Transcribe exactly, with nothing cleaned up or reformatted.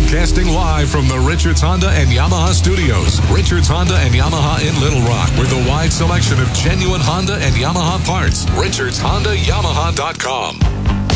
Broadcasting live from the Richards Honda and Yamaha studios. Richards Honda and Yamaha in Little Rock with a wide selection of genuine Honda and Yamaha parts. Richards Honda Yamaha dot com.